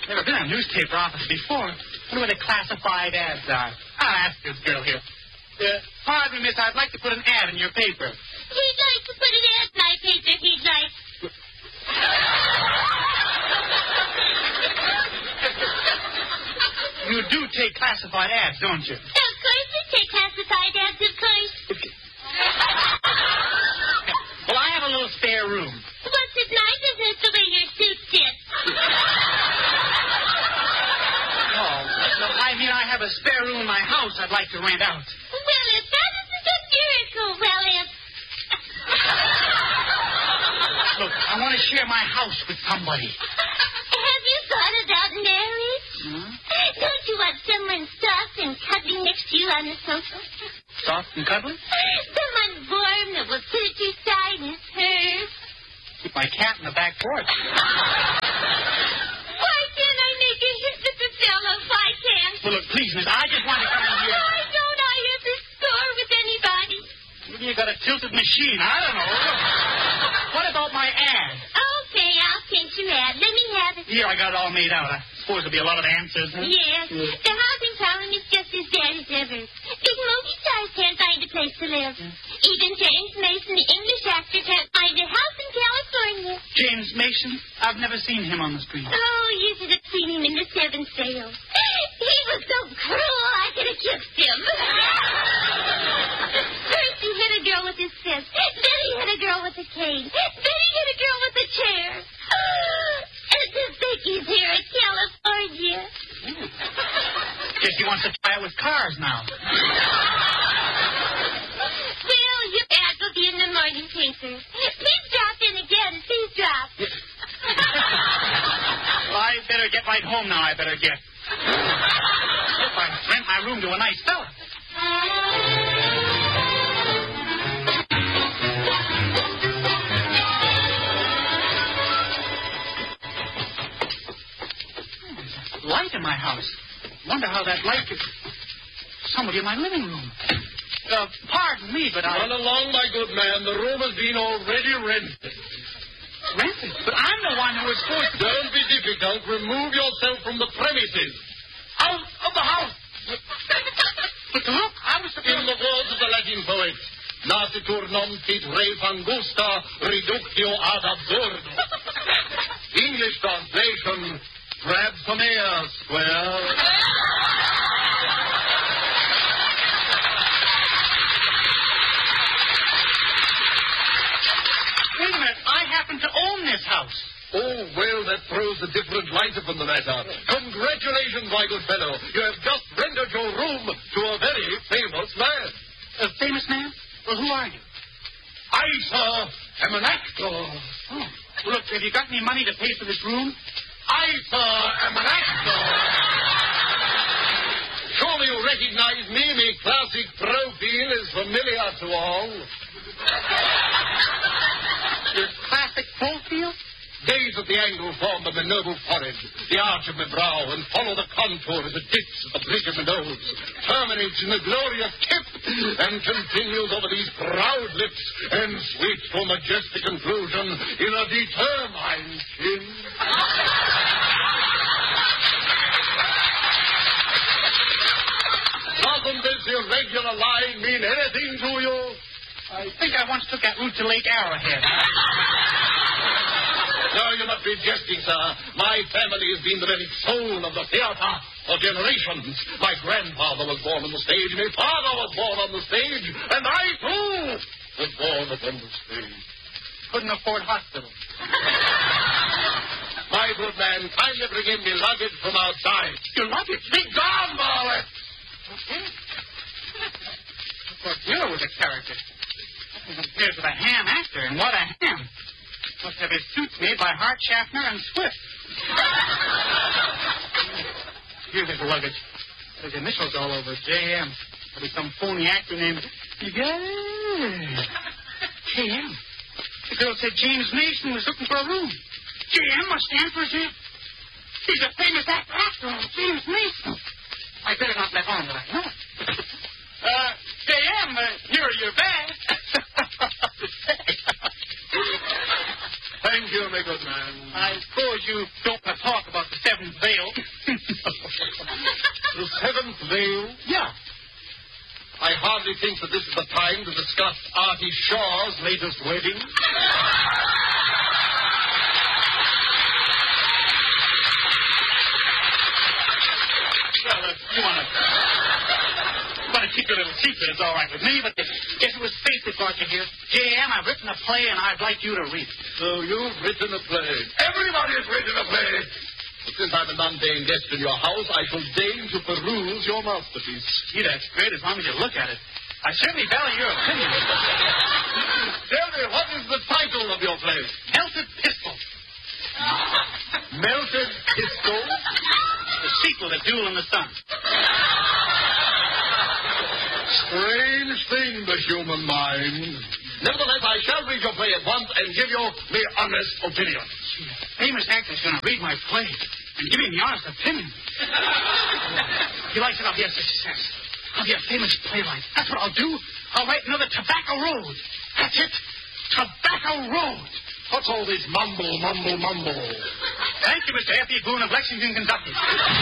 Never been in a newspaper office before. Wonder where the classified ads are. I'll ask this girl here. Pardon me, miss, I'd like to put an ad in your paper. He'd like to put an ad in my paper, he'd like. You do take classified ads, don't you? Of course we take classified ads, of course. Well, I have a little spare room. What's it like, isn't it, the way your suit fits? No, I mean I have a spare room in my house I'd like to rent out. Well, if that isn't a miracle, well, if... Look, I want to share my house with somebody. Have you thought about marriage? Hmm? Don't you want someone soft and cuddling next to you on the sofa? Soft and cuddly? Someone warm that will sit at your side and purr. Keep my cat in the back porch. Why can't I make a hit with the fellow? Why can't? Well, look, please, miss, I just want to come in here. Why don't I ever score with anybody? Maybe you got a tilted machine. I don't know. What about my ad? Okay, I'll print your ad. Let me have it. Here, I got it all made out. I suppose there'll be a lot of answers, huh? Yes. The housing problem is just as bad as ever. Big movie stars can't find a place to live. Even James Mason, the English actor, can't find a house in California. James Mason? I've never seen him on the screen. Oh, you should have seen him in The Seven Sails. He was so cruel, I could have kissed him. First he hit a girl with his fist. Then he hit a girl with a cane. Then he hit a girl with a chair. And to think he's here in California. Guess he wants to try it with cars now. Well, your ad will be in the morning paper. Please drop in again. Please drop. Well, I better get right home now. I better get. If I rent my room to a nice fella. Light in my house. Wonder how that light could... Somebody in my living room. Pardon me, but I... Run along, my good man. The room has been already rented. Rented? But I'm the one who was forced to... Don't be difficult. Remove yourself from the premises. Out of the house! But look, I was supposed... In the words of the Latin poet, Nascitur non fit re fangusta reductio ad absurdum. English translation... Grab some air, Square. Wait a minute. I happen to own this house. Oh, well, that throws a different light upon the matter. Congratulations, my good fellow. You have just rendered your room to a very famous man. A famous man? Well, who are you? I, sir, am an actor. Oh. Look, have you got any money to pay for this room? I, sir, am an actor. Surely you recognize me. My classic profile is familiar to all. Your classic profile? Gaze at the angle formed by my noble forehead, the arch of my brow, and follow the contour of the dips at the bridge of my nose. Terminates in a glorious tip, and continues over these proud lips, and sweeps to a majestic conclusion in a determined chin. Doesn't this irregular line mean anything to you? I think I once took that route to Lake Arrowhead. No, you must be jesting, sir. My family has been the very soul of the theater for generations. My grandfather was born on the stage, my father was born on the stage, and I, too, was born upon the stage. Couldn't afford hospital. My good man, kindly bring in me luggage from outside. Your luggage? Be gone, varlet! Okay. I thought Hero was a character. Compared to the ham actor, and what a ham. Must have his suits made by Hart, Schaffner, and Swift. Here's his luggage. There's initials all over it, J.M. There'll be some phony actor named... J.M. The girl said James Mason was looking for a room. J.M. must stand for his name. He's a famous actor after all, James Mason. I better not let on that I know it. J.M., here are your bags. Thank you, my good man. I suppose you don't want to talk about the seventh veil. The seventh veil? Yeah. I hardly think that this is the time to discuss Artie Shaw's latest wedding. Well, if you want to keep your little secret, it's all right with me, but guess it was fate that brought you here. J.M., I've written a play, and I'd like you to read it. So you've written a play. Everybody's written a play. But since I'm a mundane guest in your house, I shall deign to peruse your masterpiece. Gee, that's great, as long as you look at it. I certainly value your opinion. Tell me, what is the title of your play? Melted Pistol. Melted Pistol? The sequel to Duel in the Sun. Strange thing, the human mind. Nevertheless, I shall read your play at once and give you the honest opinion. Famous actor's going to read my play and give me the honest opinion. If he likes it, I'll be a success. I'll be a famous playwright. That's what I'll do. I'll write another Tobacco Road. That's it. Tobacco Road. What's all this mumble? Thank you, Mr. F.E. Boone of Lexington, Kentucky.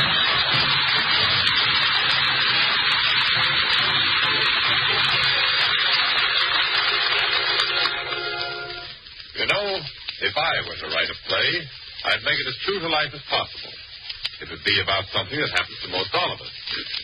You know, if I were to write a play, I'd make it as true to life as possible. It would be about something that happens to most all of us.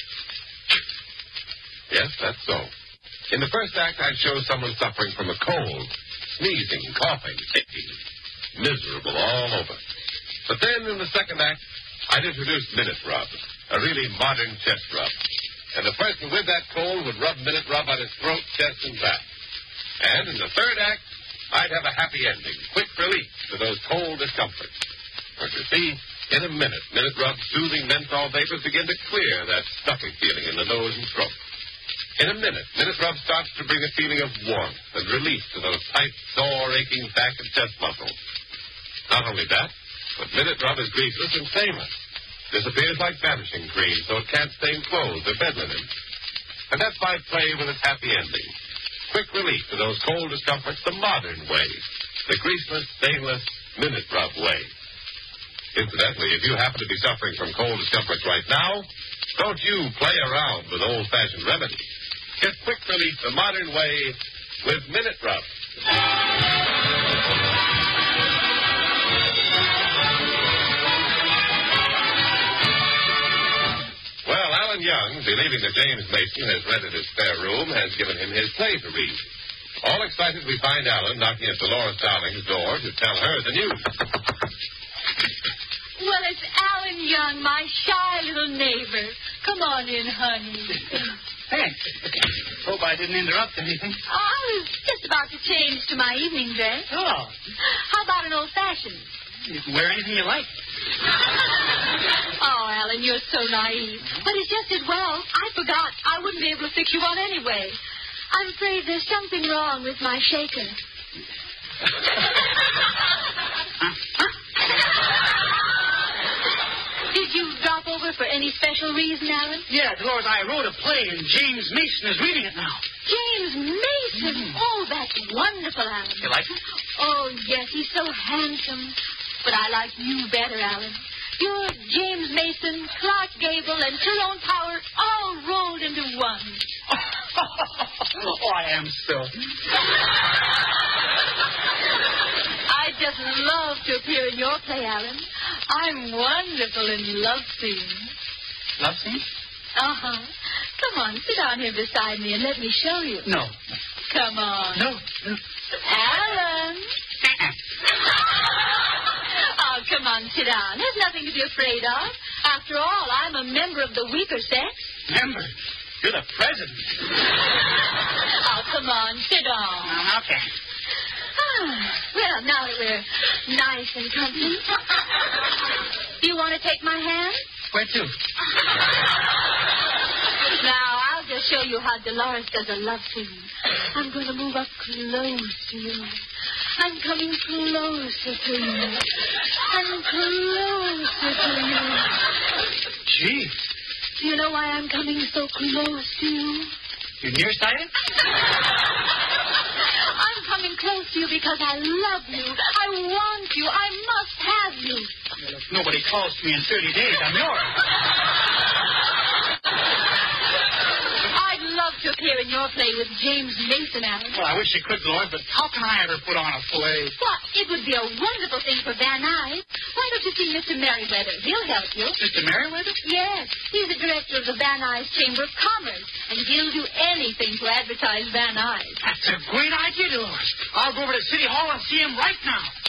Yes, that's so. In the first act, I'd show someone suffering from a cold, sneezing, coughing, aching, miserable all over. But then in the second act, I'd introduce Minute Rub, a really modern chest rub. And the person with that cold would rub Minute Rub on his throat, chest, and back. And in the third act, I'd have a happy ending, quick relief to those cold discomforts. For you see, in a minute, Minute Rub's soothing menthol vapors begin to clear that stuffy feeling in the nose and throat. In a minute, Minute Rub starts to bring a feeling of warmth and relief to those tight, sore, aching back and chest muscles. Not only that, but Minute Rub is greaseless and stainless. Disappears like vanishing cream, so it can't stain clothes or bed linen. And that's my play with its happy ending. Quick relief to those cold discomforts the modern way. The greaseless, stainless, Minute Rub way. Incidentally, if you happen to be suffering from cold discomforts right now, don't you play around with old-fashioned remedies. Get quick relief the modern way with Minute Rub. Well, Alan Young, believing that James Mason has rented his spare room, has given him his play to read. All excited, we find Alan knocking at Dolores Darling's door to tell her the news. Well, it's Alan Young, my shy little neighbor. Come on in, honey. Thanks. Hope I didn't interrupt anything. I was just about to change to my evening dress. Oh. How about an old-fashioned? You can wear anything you like. Oh, Alan, you're so naive. But it's just as well. I forgot. I wouldn't be able to fix you one anyway. I'm afraid there's something wrong with my shaker. Did you drop over for any special reason, Alan? Yeah, Dolores, I wrote a play, and James Mason is reading it now. James Mason? Oh, that's wonderful, Alan. You like it? Oh, yes, he's so handsome. But I like you better, Alan. You're James Mason, Clark Gable, and Tyrone Power all rolled into one. Oh, I am so. I'd just love to appear in your play, Alan. I'm wonderful in love scenes. Love scenes? Uh-huh. Come on, sit down here beside me and let me show you. No. Come on. No. Alan. Oh, come on, sit down. There's nothing to be afraid of. After all, I'm a member of the weaker sex. Member? You're the president. Oh, come on, sit down. Okay. Well, now that we're nice and comfy, do you want to take my hand? Where to? Now, I'll just show you how Dolores does a love scene. I'm going to move up close to you. I'm coming closer to you. I'm closer to you. Gee. Do you know why I'm coming so close to you? You're nearsighted? I'm coming close to you because I love you. I want you. I must have you. Well, if nobody calls to me in 30 days, I'm yours. I'd love to appear in your play with James Mason, Alan. Well, I wish you could, Lord, but how can I ever put on a play? Well, it would be a wonderful thing for Van Nuys. Why don't you see Mr. Merriweather? He'll help you. Mr. Merriweather? Yes, he's the director of the Van Nuys Chamber of Commerce, and he'll do anything to advertise Van Nuys. That's a great idea, Dolores. I'll go over to City Hall and see him right now.